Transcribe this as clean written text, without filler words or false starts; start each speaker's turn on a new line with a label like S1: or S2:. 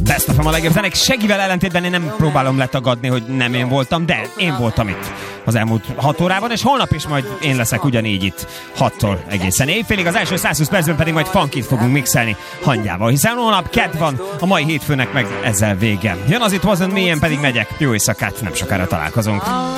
S1: Best of a legjobb zenek. Segivel ellentétben én nem próbálom letagadni, hogy nem én voltam, de én voltam itt az elmúlt 6 órában, és holnap is majd én leszek ugyanígy itt 6-tól egészen éjfélig. Az első 120 percben pedig majd funkit fogunk mixelni hangyával, hiszen holnap kedd van, a mai hétfőnek meg ezzel vége. Jön az It Wasn't Me, én pedig megyek. Jó éjszakát, nem sokára találkozunk.